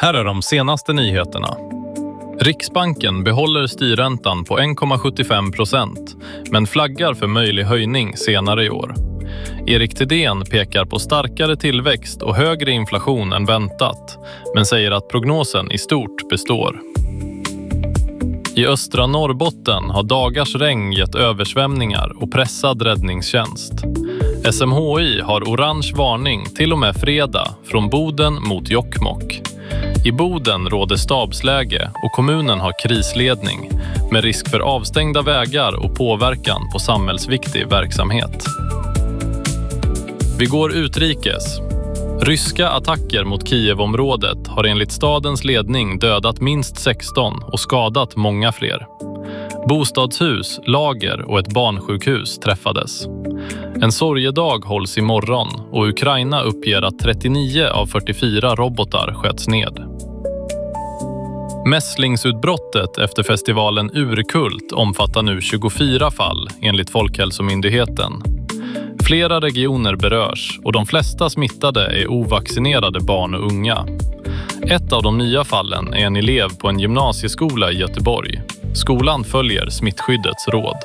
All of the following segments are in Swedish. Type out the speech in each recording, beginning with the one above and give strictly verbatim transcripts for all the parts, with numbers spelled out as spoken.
Här är de senaste nyheterna. Riksbanken behåller styrräntan på en komma sjuttiofem procent men flaggar för möjlig höjning senare i år. Erik Thedéen pekar på starkare tillväxt och högre inflation än väntat men säger att prognosen i stort består. I östra Norrbotten har dagars regn gett översvämningar och pressad räddningstjänst. S M H I har orange varning till och med fredag från Boden mot Jokkmokk. I Boden råder stabsläge och kommunen har krisledning med risk för avstängda vägar och påverkan på samhällsviktig verksamhet. Vi går utrikes. Ryska attacker mot Kiev-området har enligt stadens ledning dödat minst sexton och skadat många fler. Bostadshus, lager och ett barnsjukhus träffades. En sorgedag hålls imorgon och Ukraina uppger att trettionio av fyrtiofyra robotar sköts ned. Mässlingsutbrottet efter festivalen Urkult omfattar nu tjugofyra fall enligt Folkhälsomyndigheten. Flera regioner berörs och de flesta smittade är ovaccinerade barn och unga. Ett av de nya fallen är en elev på en gymnasieskola i Göteborg. Skolan följer smittskyddets råd.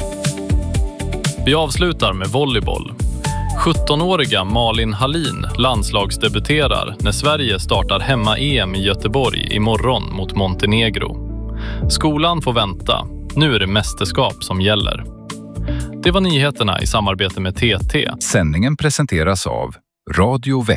Vi avslutar med volleyboll. sjuttonåriga Malin Hallin landslagsdebuterar när Sverige startar hemma-E M i Göteborg imorgon mot Montenegro. Skolan får vänta. Nu är det mästerskap som gäller. Det var nyheterna i samarbete med T T. Sändningen presenteras av Radio Växjö.